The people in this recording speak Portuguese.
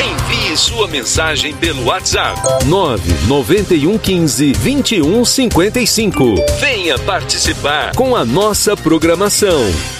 Envie sua mensagem pelo WhatsApp 99115-2155. Venha participar com a nossa programação.